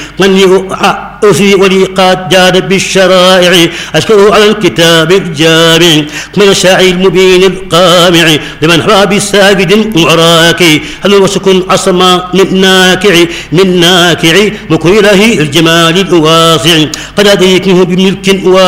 من أوفي ولي قد جاد بالشرائع أشكره على الكتاب الجامع من الشاعر المبين القامع لمن حوى بالساجد وراكي هل وسكن عصما من ناكع مكر إله الجمال الواسع قد أديكه بملك